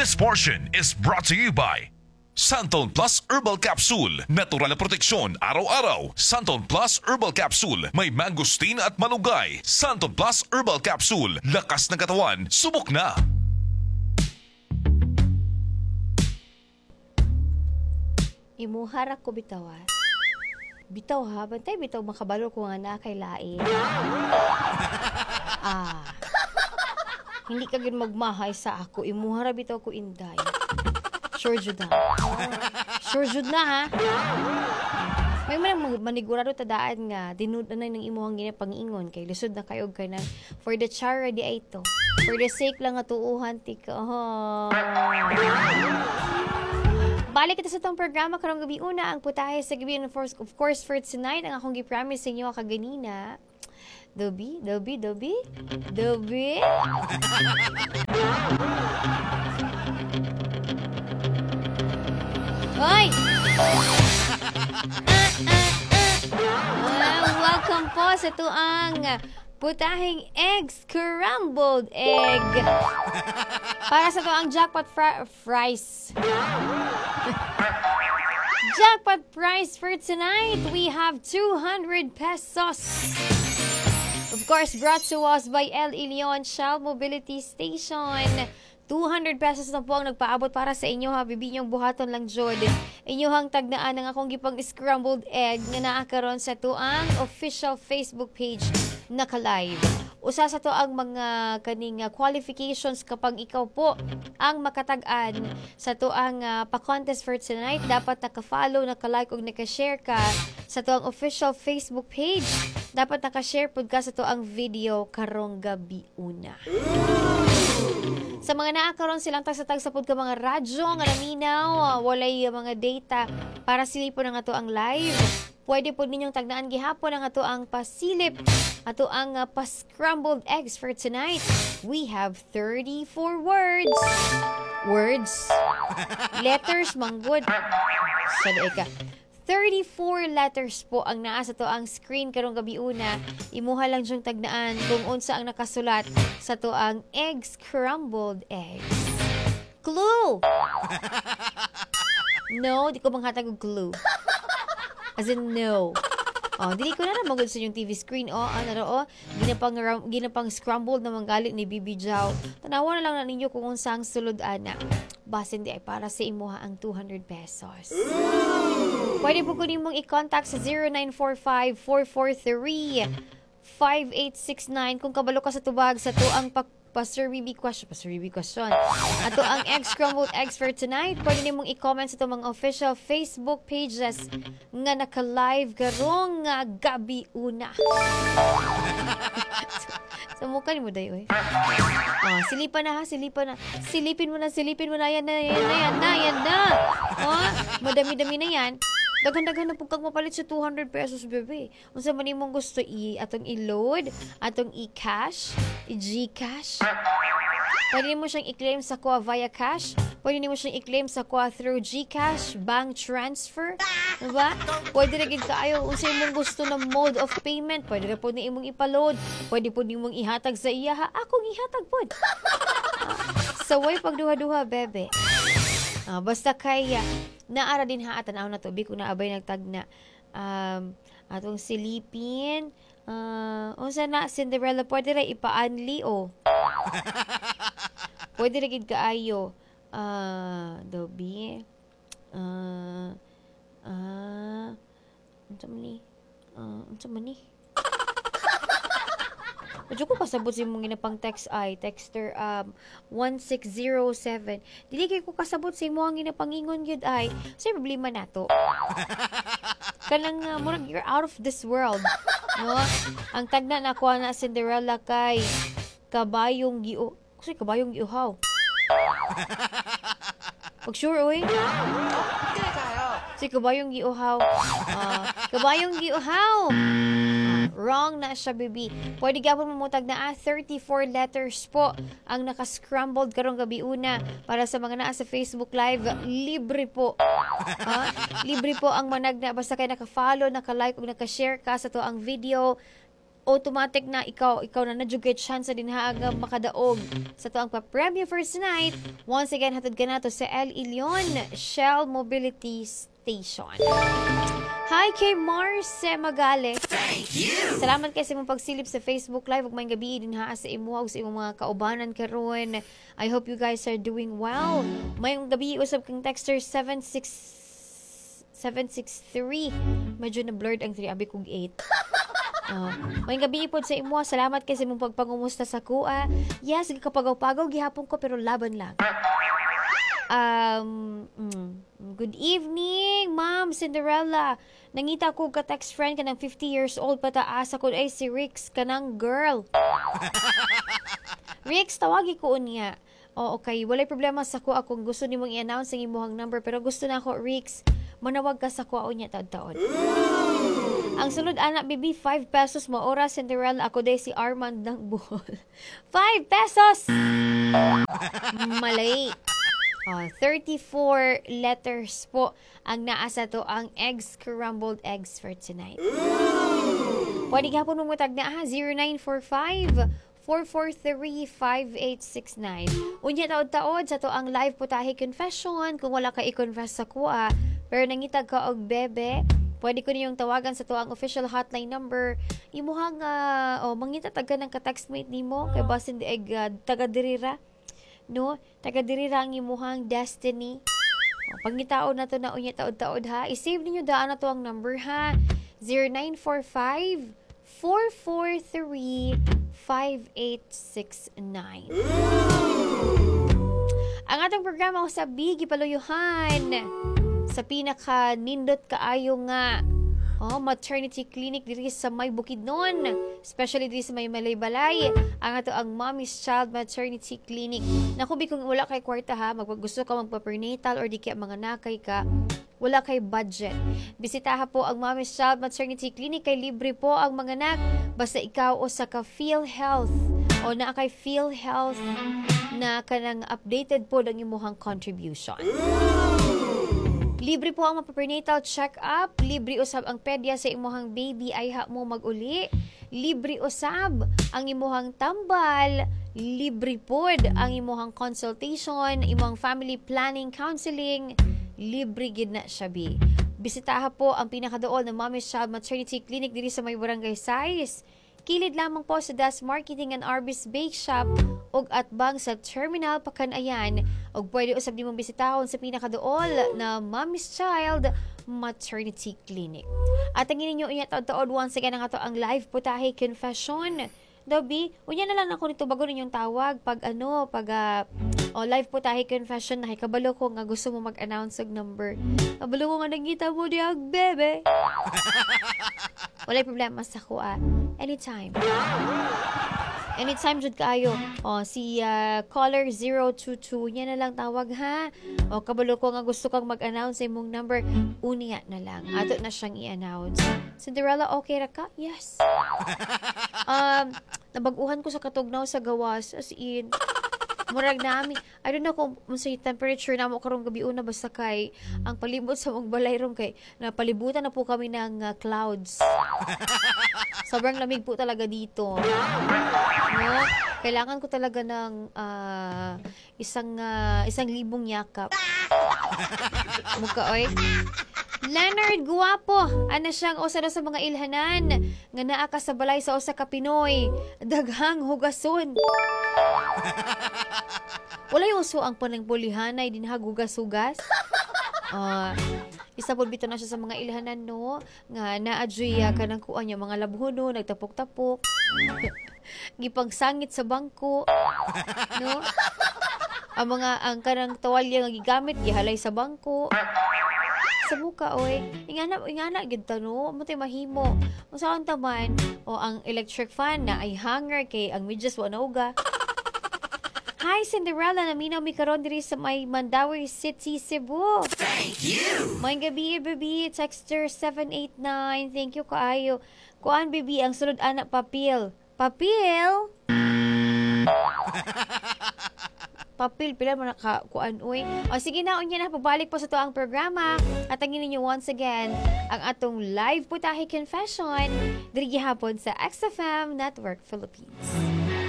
This portion is brought to you by Santon Plus Herbal Capsule. Natural na proteksyon araw-araw. Santon Plus Herbal Capsule. May mangosteen at malunggay. Santon Plus Herbal Capsule. Lakas ng katawan. Subok na! Imuhara ko bitawas. Bitaw ha, bantay bitaw makabalo ko nga na kay lain. Hindi ka gin magmahay sa ako. Imuhara bitaw ko inday. Sure jud na. Sure jud na ha. May manigurado tadaan nga dinud na ng imuhang ginapangingon kay lisod na kayo kay na for the chara di ay ito. For the sake lang nga tuuhan ti ka. Balik kita sa itong programa karong gabi una ang putahe sa gabi of course for tonight ang akong gi-promise sa inyo kaganina. Dobi. Oy! Welcome po sa tuang putahing egg scrambled egg. Para sa tuang jackpot fries. Jackpot prize for tonight, we have 200 pesos. Of course, brought to us by El Ilion Child Mobility Station. 200 pesos na po ang nagpaabot para sa inyo ha, bibi niyong buhaton lang jod. Inyong tagnaan ng akong gipang scrambled egg na naakaroon sa tuang official Facebook page naka-live. Usa sa to ang mga kaning qualifications kapag ikaw po ang makatag-an sa to ang pa-contest for tonight, dapat naka-follow, naka-like ug naka-share ka sa to ang official Facebook page. Dapat naka-share pud ka sa to ang video karong gabi una. Sa mga naakaroon silang tag-sa-tag sa pud ka mga radyo nga naminaw, walay mga data para silipon ang ato ang live. Pwede po ninyong tagnaan gihapon ang ato ang pasilip, ato ang pa-scrambled eggs for tonight. We have 34 words. Letters, manggod. Sada ka. 34 letters po ang naa sa to ang screen karong gabi una. Imuha lang siyang tagnaan kung unsa ang nakasulat sa to ang egg scrambled eggs. Clue! No, di ko manghatag og clue. As in, no. Dili ko na magod sa yung TV screen. Ginapang scrambled na manggalit ni Bibi Jow. Tanawa na lang na ninyo kung unsang sulod ana. Basin di ay para sa imuha ang 200 pesos. Pwede po kunin mong i-contact sa 0945-443-5869 kung kabalo ka sa tubag sa tuang Pastor BB question. Ato ang egg scrambled eggs for tonight. Pwede nimong i-comment sa ito mga official Facebook pages nga naka-live karong gabi una. Sumukan mo dayo eh. Silipan na. Silipin mo na. Yan na. Madami-dami na yan. Daghan-daghan na po kang mapalit sa 200 pesos, bebe. Unsa man imong gusto atong i-load, atong i-cash, i-Gcash. Pwede mo siyang i-claim sa kuha via cash. Pwede mo siyang i-claim sa kuha through Gcash, bank transfer. Diba? Pwede na gid kaayo unsa imong gusto na mode of payment. Pwede na po ni imong ipaload. Pwede po nimong ihatag sa iya ha. Akong ihatag pod. Saway pagduha-duha, bebe. Basta kaya naara din ha atanaw na to biko na abay nagtagna atong silipin unsa na Cinderella pwede ra ipa-unli pwede ra gid kaayo dobi unsa man ni Medyo ko kasabot si mong ginapang text ay texter 1607. Dili kay ko kasabot si mo ang ginapangingon gyud ay. Sa problema nato. Kanang murag you're out of this world. No? Ang tagna na ko na Cinderella kay kabayong giu. Kasi kabayong giuhaw. Pag sure oy. Si kabayong giuhaw. Kabayong giuhaw. Wrong na siya, baby. Pwede gapon mamutag na 34 letters po ang naka-scrambled karong gabi una para sa mga naa sa Facebook Live. Libre po. Libre po ang managna basta kay naka-follow, naka-like ug naka-share ka sa to ang video. automatic na ikaw na nadjugay chance din haaga makadaog sa tuang pa-premyo for tonight. Once again, hatod ka na to sa El Ilion Shell Mobility Station. Hi kay Marce Magale. Thank you! Salamat kay sa imong pagsilip sa Facebook Live ug may gabi din ha sa imo ug sa imong mga kaubanan karon. I hope you guys are doing well. May gabi usab kang texter 763. Medyo na blurred ang 3 abi kog 8. May gabi ipod sa imo. Salamat kay sa imong pagpangumusta sa kuha. Yes, gikapagaw-pagaw gihapon ko pero laban lang. Good evening, Ma'am Cinderella. Nangita ko ka text friend ka ng 50 years old pataas ako ay si Rix kanang girl. Rix, tawagi ko unya. Okay, walay problema sa kuha kung gusto nimong i-announce ang imong number pero gusto na ako Rix, manawag ka sa kuha unya taon-taon. Ang sunod anak bibi 5 pesos mo oras Cinderella ako day si Armand ng Buhol. 5 pesos. Malay. 34 letters po ang naasa to ang eggs, scrambled eggs for tonight. Pwede ka po numutag na 0945-443-5869. Unya taod-taod sa to ang live putahe confession. Kung wala ka i-confess sa kuha pero nangitag ka og bebe, pwede ko niyong tawagan sa to ang official hotline number. Imuhang mangitatag ka ng ka-textmate nimo kay basin di taga-dirira. No, taga-dirira ang imuhang destiny. Pangitaon na to na unya taod-taod ha. I-save ninyo daan na to ang number ha. 0945-443-5869. Ang atong programa sa Bigi Paluyuhan sa pinaka nindot kaayo nga maternity clinic diri sa May Bukidnon, especially diri sa May Malaybalay, ang ato ang Mommy's Child Maternity Clinic. Nakubi kung wala kay kwarta ha, gusto ka magpa-prenatal or di kaya mga nakay ka, wala kay budget. Bisitaha po ang Mommy's Child Maternity Clinic kay libre po ang mga anak basta ikaw o sa ka PhilHealth o na kay PhilHealth na kanang updated po ang imuhang contribution. Libre po ang prenatal check-up. Libre usab ang pedya sa imuhang baby ay ha mo mag-uli. Libre usab ang imuhang tambal. Libre pod ang imuhang consultation, imuhang family planning, counseling. Libre gid na siya bi. Bisitaha po ang pinakadool ng Mommy's Child Maternity Clinic diri sa may Barangay Sais. Kilid lamang po sa Das Marketing and Arbis Bake Shop ug atbang sa Terminal Pakanayan ug pwede usab nimong bisitahon sa pinakaduol na Mommy's Child Maternity Clinic. At ang ninyo unya taod-taod once again ang ato ang live putahe confession. Dobi, unya na lang ako nito bago ninyong tawag pag live putahe confession na kabalo ko nga gusto mo mag-announce og number. Kabalo ko nga nagita mo diag bebe. Walay problema sa kuha. Anytime. Anytime jud kaayo. Si caller 022 niya na lang tawag ha. Kabalo ko nga gusto kang mag-announce sa imong number, unya na lang. Ato na siyang i-announce. Cinderella, okay ra ka? Yes. Nabaguhan ko sa katugnaw sa gawas as in. Murag nami. I don't know kung sa temperature na mo karong gabi una basta kay ang palibot sa mong balay ron kay napalibutan na po kami ng clouds. Sobrang lamig po talaga dito. No? Kailangan ko talaga ng isang libong yakap. Mukha oy. Leonard Guwapo, ana siyang usa na sa mga ilhanan nga naa ka sa balay sa usa ka Pinoy. Daghang hugason. Walay uso ang panangbulihanay din hagugas-hugas. Isa po bito na siya sa mga ilhanan no nga naadyoy kanang kuan niya mga labhono nagtapok-tapok. Gipangsangit sa bangko. No? Ang kanang tawalya nga gigamit gihalay sa bangko. Sa muka oy. Ingana gid ta no, mo tay mahimo. Unsaon ta man ang electric fan na ay hanger kay ang medyas wa nauga. Hi, Cinderella. Naminaw mi karon diri sa may Mandawi City, Cebu. Thank you! May gabi, baby. Texter 789. Thank you, kaayo. Kuan, baby, ang sunod anak, papil. Papil? papel pila mo nakakuan uy. O sige na unya na pabalik po sa to ang programa at ang ninyo once again ang atong live putahe confession diri gihapon sa XFM Network Philippines.